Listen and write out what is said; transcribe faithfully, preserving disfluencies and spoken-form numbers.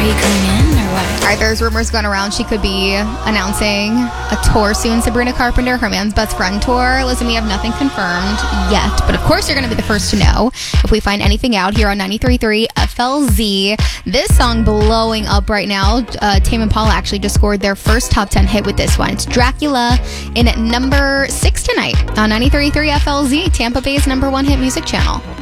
Are you coming in or what? All right, there's rumors going around she could be announcing a tour soon. Sabrina Carpenter, her man's best friend tour. Listen, we have nothing confirmed yet, but of course you're going to be the first to know if we find anything out here on ninety-three point three F L Z. This song blowing up right now. Uh, Tame Impala actually just scored their first top ten hit with this one. It's Dracula in at number six tonight on ninety-three point three F L Z, Tampa Bay's number one hit music channel.